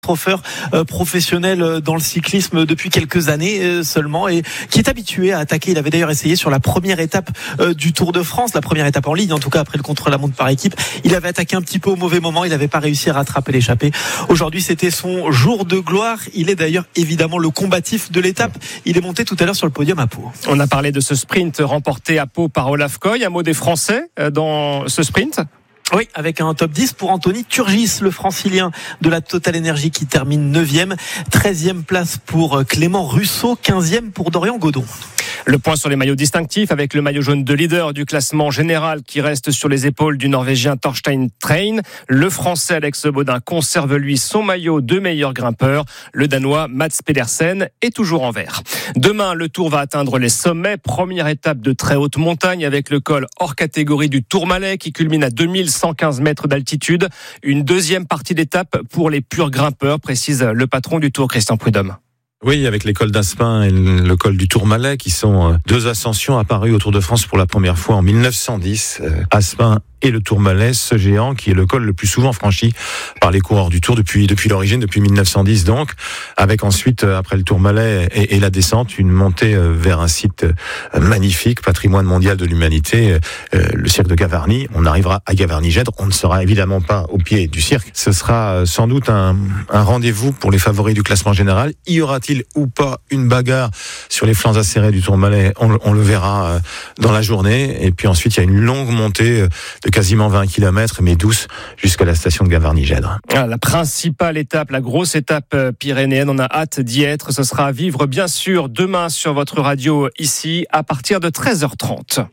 Chauffeur professionnel dans le cyclisme depuis quelques années seulement et qui est habitué à attaquer. Il avait d'ailleurs essayé sur la première étape du Tour de France, la première étape en ligne, en tout cas après le contre-la-montre par équipe. Il avait attaqué un petit peu au mauvais moment, il n'avait pas réussi à rattraper l'échappée. Aujourd'hui, c'était son jour de gloire. Il est d'ailleurs évidemment le combatif de l'étape. Il est monté tout à l'heure sur le podium à Pau. On a parlé de ce sprint remporté à Pau par Olaf Koy. Un mot des Français dans ce sprint ? Oui, avec un top 10 pour Anthony Turgis, le francilien de la Total Energy qui termine 9e. 13e place pour Clément Russo, 15e pour Dorian Godon. Le point sur les maillots distinctifs avec le maillot jaune de leader du classement général qui reste sur les épaules du Norvégien Torstein Train. Le Français Alex Baudin conserve lui son maillot de meilleur grimpeur. Le Danois Mats Pedersen est toujours en vert. Demain, le Tour va atteindre les sommets. Première étape de très haute montagne avec le col hors catégorie du Tourmalet qui culmine à 2115 mètres d'altitude. Une deuxième partie d'étape pour les purs grimpeurs, précise le patron du Tour, Christian Prudhomme. Oui, avec les cols d'Aspin et le col du Tourmalet qui sont deux ascensions apparues au Tour de France pour la première fois en 1910. Aspin et le Tourmalet, ce géant qui est le col le plus souvent franchi par les coureurs du Tour depuis l'origine, depuis 1910 donc, avec ensuite, après le Tourmalet et la descente, une montée vers un site magnifique, patrimoine mondial de l'humanité, le cirque de Gavarnie. On arrivera à Gavarnie-Gèdre, on ne sera évidemment pas au pied du cirque. Ce sera sans doute un rendez-vous pour les favoris du classement général. Y aura-t-il ou pas une bagarre sur les flancs acérés du Tourmalet? On le verra dans la journée. Et puis ensuite, il y a une longue montée de quasiment 20 km, mais douce, jusqu'à la station de Gavarnie-Gèdre. La principale étape, la grosse étape pyrénéenne, on a hâte d'y être. Ce sera à vivre, bien sûr, demain sur votre radio, ici, à partir de 13h30.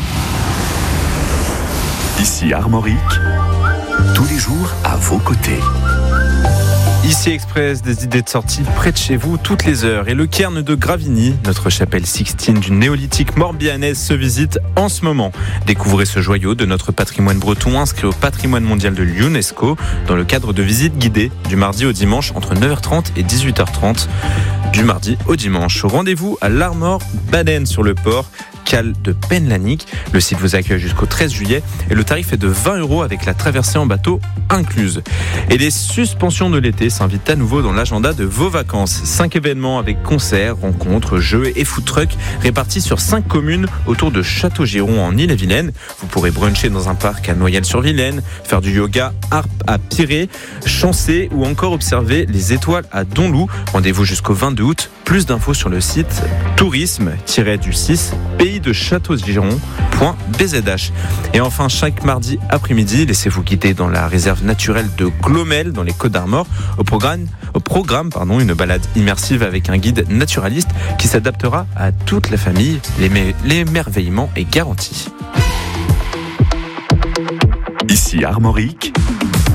Ici Armorique, tous les jours à vos côtés. Ici Express, des idées de sortie près de chez vous toutes les heures. Et le cairn de Gravigny, notre chapelle Sixtine du néolithique morbihanaise, se visite en ce moment. Découvrez ce joyau de notre patrimoine breton inscrit au patrimoine mondial de l'UNESCO dans le cadre de visites guidées du mardi au dimanche entre 9h30 et 18h30. Du mardi au dimanche. Rendez-vous à l'Armor Baden sur le port. Cale de Penlanique. Le site vous accueille jusqu'au 13 juillet et le tarif est de 20 € avec la traversée en bateau incluse. Et les suspensions de l'été s'invitent à nouveau dans l'agenda de vos vacances. 5 événements avec concerts, rencontres, jeux et food trucks répartis sur 5 communes autour de Château-Giron en Ille-et-Vilaine. Vous pourrez bruncher dans un parc à Noyelles-sur-Vilaine, faire du yoga harpe à Pirée, chancer ou encore observer les étoiles à Donloup. Rendez-vous jusqu'au 22 août. Plus d'infos sur le site tourisme-du6 pays de Château-Giron.bzh. Et enfin, chaque mardi après-midi, laissez-vous guider dans la réserve naturelle de Glomel, dans les Côtes-d'Armor. Au programme, une balade immersive avec un guide naturaliste qui s'adaptera à toute la famille. L'émerveillement est garanti. Ici Armorique,